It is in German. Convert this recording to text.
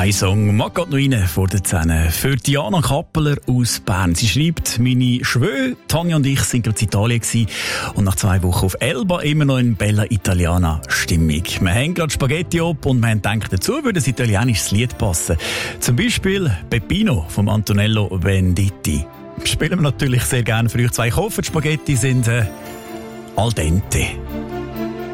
Ein Song mag gerade noch rein vor den Zähnen. Für Diana Kappeler aus Bern. Sie schreibt, meine Schwö, Tanja und ich sind gerade in Italien gewesen und nach 2 Wochen auf Elba immer noch in Bella Italiana Stimmung. Wir haben gerade Spaghetti ab und wir haben gedacht, dazu würde ein italienisches Lied passen. Zum Beispiel Peppino von Antonello Venditti. Spielen wir natürlich sehr gerne für euch zwei. Ich hoffe, die Spaghetti sind al dente.